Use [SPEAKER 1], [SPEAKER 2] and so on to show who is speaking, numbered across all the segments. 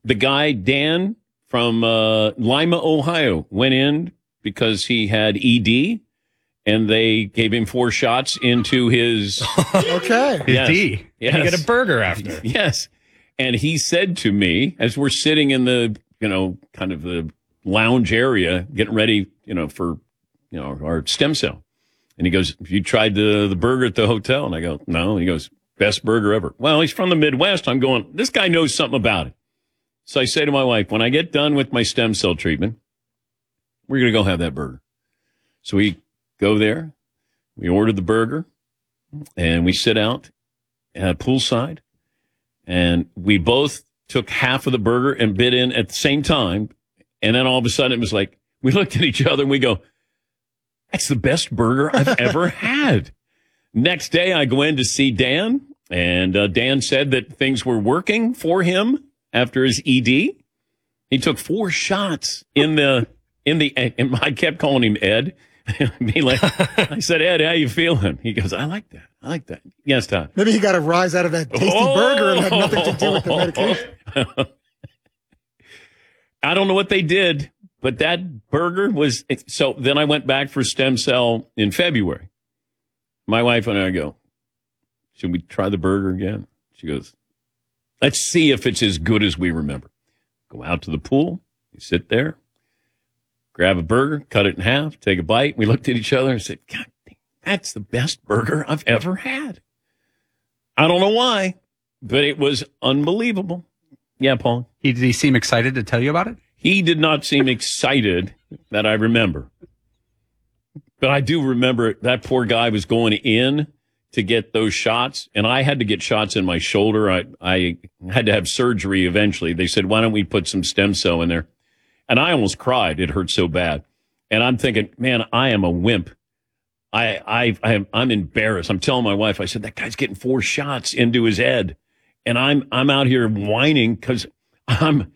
[SPEAKER 1] The guy, Dan, from Lima, Ohio, went in because he had ED, and they gave him 4 shots into his...
[SPEAKER 2] Okay.
[SPEAKER 1] Yes.
[SPEAKER 3] D.
[SPEAKER 1] Yes.
[SPEAKER 4] And you get a burger after.
[SPEAKER 1] Yes. And he said to me, as we're sitting in the, kind of the lounge area, getting ready, for, our stem cell. And he goes, "Have you tried the burger at the hotel?" And I go, "No." And he goes, "Best burger ever." Well, he's from the Midwest. I'm going, this guy knows something about it. So I say to my wife, when I get done with my stem cell treatment, we're going to go have that burger. So we go there, we order the burger, and we sit out at poolside, and we both took half of the burger and bit in at the same time. And then all of a sudden it was like, we looked at each other and we go, "That's the best burger I've ever had." Next day I go in to see Dan, and Dan said that things were working for him after his ED. He took 4 shots and I kept calling him Ed. I said, "Ed, how you feeling?" He goes, I like that. Yes, Todd.
[SPEAKER 2] Maybe he got a rise out of that tasty burger and had nothing to do with the medication.
[SPEAKER 1] I don't know what they did, but that burger was... So then I went back for stem cell in February. My wife and I go, "Should we try the burger again?" She goes, "Let's see if it's as good as we remember." Go out to the pool. We sit there, grab a burger, cut it in half, take a bite. We looked at each other and said, "God, that's the best burger I've ever had." I don't know why, but it was unbelievable. Yeah, Paul?
[SPEAKER 3] Did he seem excited to tell you about it?
[SPEAKER 1] He did not seem excited that I remember. But I do remember that poor guy was going in to get those shots, and I had to get shots in my shoulder. I had to have surgery eventually. They said, "Why don't we put some stem cell in there?" And I almost cried. It hurt so bad. And I'm thinking, man, I am a wimp. I'm embarrassed. I'm telling my wife, I said, that guy's getting 4 shots into his head. And I'm out here whining because and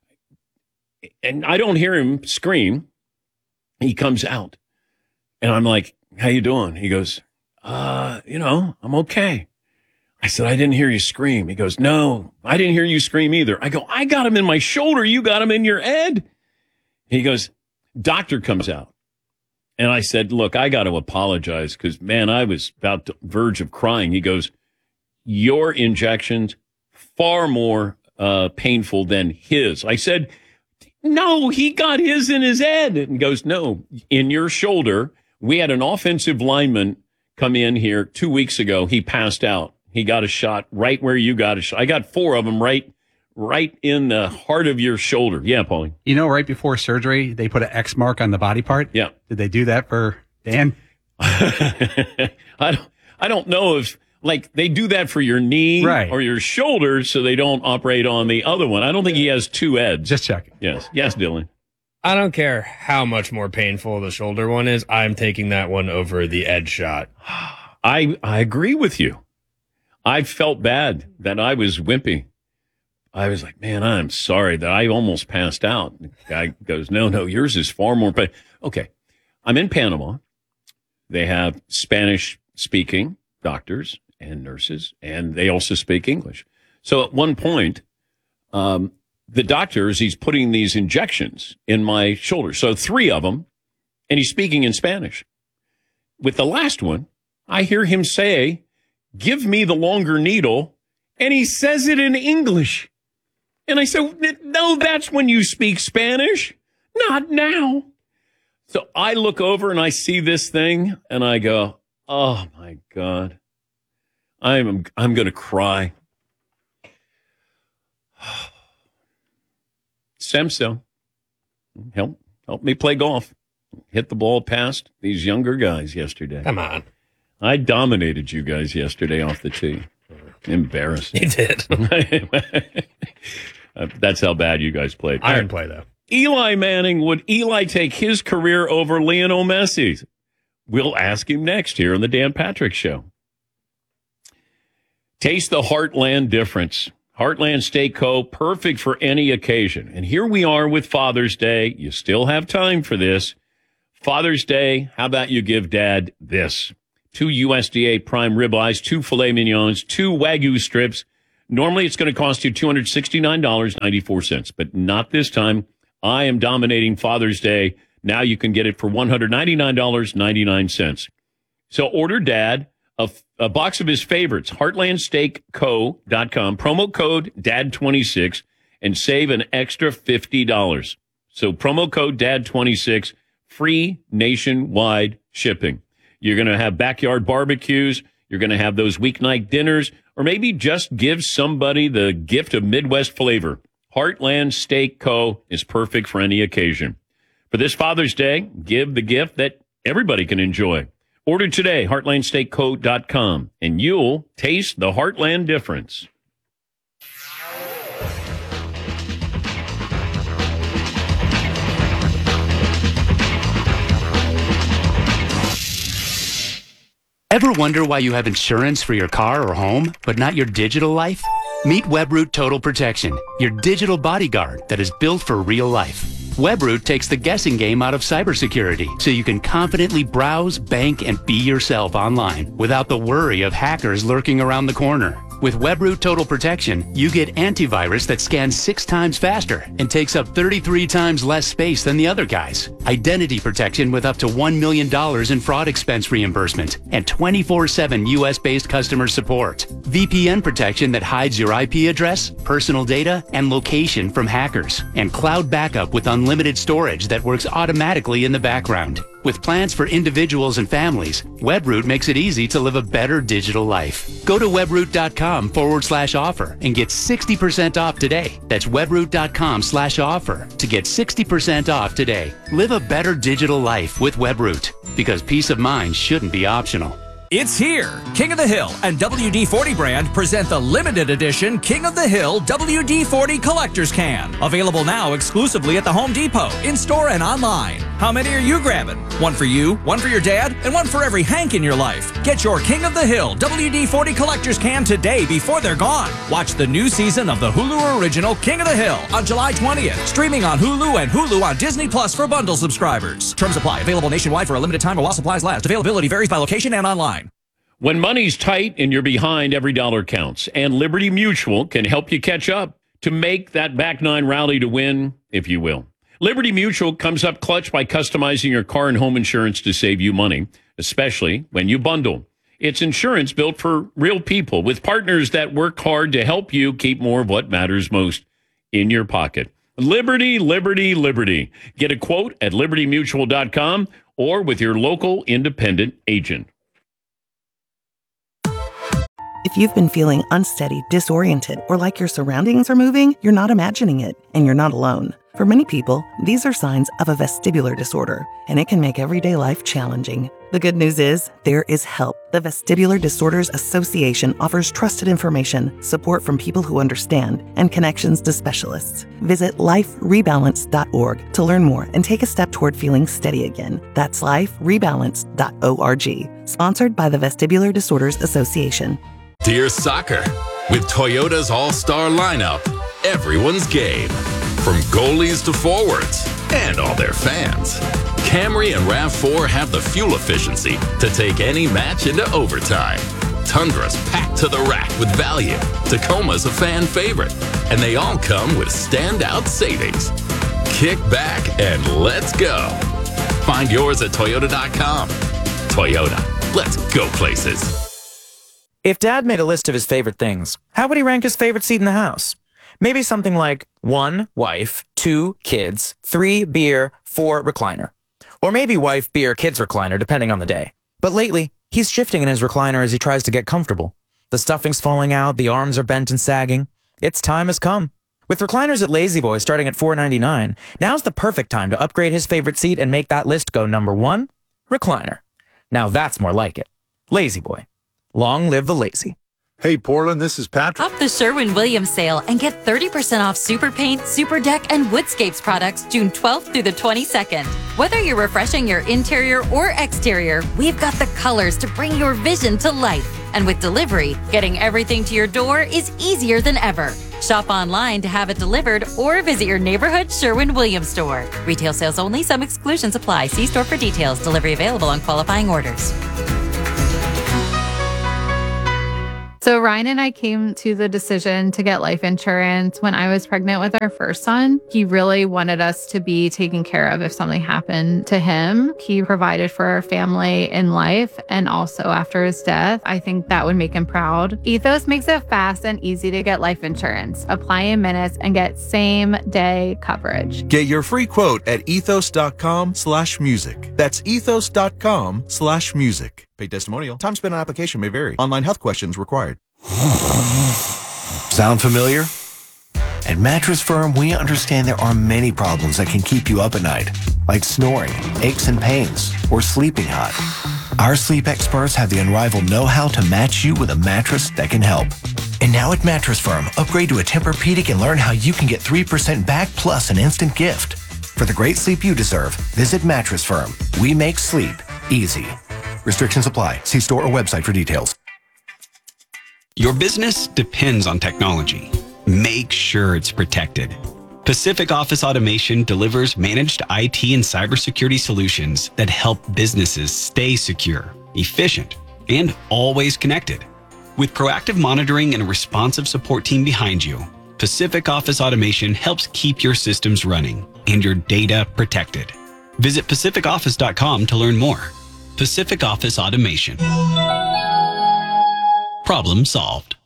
[SPEAKER 1] I don't hear him scream. He comes out and I'm like, "How you doing?" He goes, I'm okay." I said, "I didn't hear you scream." He goes, "No, I didn't hear you scream either." I go, "I got him in my shoulder. You got him in your head." He goes, doctor comes out. And I said, "Look, I got to apologize because, man, I was about to verge of crying." He goes, "Your injections far more painful than his." I said, "No, he got his in his head." And he goes, "No, in your shoulder." We had an offensive lineman come in here 2 weeks ago. He passed out. He got a shot right where you got a shot. I got 4 of them right in the heart of your shoulder. Yeah, Paulie.
[SPEAKER 3] Right before surgery, they put an X mark on the body part.
[SPEAKER 1] Yeah.
[SPEAKER 3] Did they do that for Dan?
[SPEAKER 1] I don't know if they do that for your knee or your shoulder so they don't operate on the other one. I don't think he has 2 Eds.
[SPEAKER 3] Just checking.
[SPEAKER 1] Yes, Dylan.
[SPEAKER 4] I don't care how much more painful the shoulder one is. I'm taking that one over the Ed shot.
[SPEAKER 1] I agree with you. I felt bad that I was wimpy. I was like, man, I'm sorry that I almost passed out. The guy goes, no, yours is far more pain. Okay, I'm in Panama. They have Spanish-speaking doctors and nurses, and they also speak English. So at one point, the doctor, he's putting these injections in my shoulder. So 3 of them, and he's speaking in Spanish. With the last one, I hear him say, "Give me the longer needle," and he says it in English. And I said, "No, that's when you speak Spanish, not now." So I look over and I see this thing, and I go, "Oh my God, I'm going to cry." Stem cell. Help me play golf. Hit the ball past these younger guys yesterday.
[SPEAKER 4] Come on.
[SPEAKER 1] I dominated you guys yesterday off the tee. Embarrassing.
[SPEAKER 4] You did.
[SPEAKER 1] That's how bad you guys played.
[SPEAKER 4] Iron play, though.
[SPEAKER 1] Eli Manning, would Eli take his career over Lionel Messi's? We'll ask him next here on the Dan Patrick Show. Taste the Heartland difference. Heartland Steak Co., perfect for any occasion. And here we are with Father's Day. You still have time for this. Father's Day, how about you give Dad this? 2 USDA prime ribeyes, 2 filet mignons, 2 Wagyu strips, Normally, it's going to cost you $269.94, but not this time. I am dominating Father's Day. Now you can get it for $199.99. So order Dad a box of his favorites, heartlandsteakco.com, promo code DAD26, and save an extra $50. So promo code DAD26, free nationwide shipping. You're going to have backyard barbecues. You're going to have those weeknight dinners, or maybe just give somebody the gift of Midwest flavor. Heartland Steak Co. is perfect for any occasion. For this Father's Day, give the gift that everybody can enjoy. Order today, heartlandsteakco.com, and you'll taste the Heartland difference.
[SPEAKER 5] Ever wonder why you have insurance for your car or home, but not your digital life? Meet WebRoot Total Protection, your digital bodyguard that is built for real life. WebRoot takes the guessing game out of cybersecurity so you can confidently browse, bank, and be yourself online without the worry of hackers lurking around the corner. With WebRoot Total Protection, you get antivirus that scans 6 times faster and takes up 33 times less space than the other guys. Identity protection with up to $1 million in fraud expense reimbursement and 24/7 US-based customer support. VPN protection that hides your IP address, personal data, and location from hackers. And cloud backup with unlimited storage that works automatically in the background. With plans for individuals and families, WebRoot makes it easy to live a better digital life. Go to webroot.com/offer and get 60% off today. That's webroot.com/offer to get 60% off today. Live a better digital life with WebRoot, because peace of mind shouldn't be optional.
[SPEAKER 6] It's here. King of the Hill and WD-40 brand present the limited edition King of the Hill WD-40 Collector's Can. Available now exclusively at the Home Depot, in-store and online. How many are you grabbing? One for you, one for your dad, and one for every Hank in your life. Get your King of the Hill WD-40 Collector's Can today before they're gone. Watch the new season of the Hulu original King of the Hill on July 20th. Streaming on Hulu and Hulu on Disney Plus for bundle subscribers. Terms apply. Available nationwide for a limited time while supplies last. Availability varies by location and online.
[SPEAKER 1] When money's tight and you're behind, every dollar counts. And Liberty Mutual can help you catch up to make that back nine rally to win, if you will. Liberty Mutual comes up clutch by customizing your car and home insurance to save you money, especially when you bundle. It's insurance built for real people with partners that work hard to help you keep more of what matters most in your pocket. Liberty, liberty, liberty. Get a quote at libertymutual.com or with your local independent agent.
[SPEAKER 7] If you've been feeling unsteady, disoriented, or like your surroundings are moving, you're not imagining it, and you're not alone. For many people, these are signs of a vestibular disorder, and it can make everyday life challenging. The good news is, there is help. The Vestibular Disorders Association offers trusted information, support from people who understand, and connections to specialists. Visit liferebalance.org to learn more and take a step toward feeling steady again. That's liferebalance.org. Sponsored by the Vestibular Disorders Association.
[SPEAKER 8] Dear Soccer, with Toyota's all-star lineup, everyone's game. From goalies to forwards and all their fans. Camry and RAV4 have the fuel efficiency to take any match into overtime. Tundra's packed to the rack with value. Tacoma's a fan favorite. And they all come with standout savings. Kick back and let's go. Find yours at Toyota.com. Toyota, let's go places.
[SPEAKER 9] If Dad made a list of his favorite things, how would he rank his favorite seat in the house? Maybe something like 1, wife, 2, kids, 3, beer, 4, recliner. Or maybe wife, beer, kids, recliner, depending on the day. But lately, he's shifting in his recliner as he tries to get comfortable. The stuffing's falling out, the arms are bent and sagging. Its time has come. With recliners at Lazy Boy starting at $4.99, now's the perfect time to upgrade his favorite seat and make that list go number 1, recliner. Now that's more like it. Lazy Boy. Long live the lazy.
[SPEAKER 10] Hey, Portland, this is Patrick.
[SPEAKER 11] Up the Sherwin-Williams sale and get 30% off Super Paint, Super Deck, and Woodscapes products June 12th through the 22nd. Whether you're refreshing your interior or exterior, we've got the colors to bring your vision to life. And with delivery, getting everything to your door is easier than ever. Shop online to have it delivered or visit your neighborhood Sherwin-Williams store. Retail sales only. Some exclusions apply. See store for details. Delivery available on qualifying orders.
[SPEAKER 12] So Ryan and I came to the decision to get life insurance when I was pregnant with our first son. He really wanted us to be taken care of if something happened to him. He provided for our family in life and also after his death. I think that would make him proud. Ethos makes it fast and easy to get life insurance. Apply in minutes and get same-day coverage.
[SPEAKER 13] Get your free quote at ethos.com/music. That's ethos.com/music. Paid testimonial. Time spent on application may vary. Online health questions required.
[SPEAKER 14] Sound familiar? At Mattress Firm, we understand there are many problems that can keep you up at night, like snoring, aches and pains, or sleeping hot. Our sleep experts have the unrivaled know-how to match you with a mattress that can help. And now at Mattress Firm, upgrade to a Tempur-Pedic and learn how you can get 3% back plus an instant gift. For the great sleep you deserve, visit Mattress Firm. We make sleep easy. Restrictions apply. See store or website for details.
[SPEAKER 15] Your business depends on technology. Make sure it's protected. Pacific Office Automation delivers managed IT and cybersecurity solutions that help businesses stay secure, efficient, and always connected. With proactive monitoring and a responsive support team behind you, Pacific Office Automation helps keep your systems running and your data protected. Visit pacificoffice.com to learn more. Pacific Office Automation. Problem solved.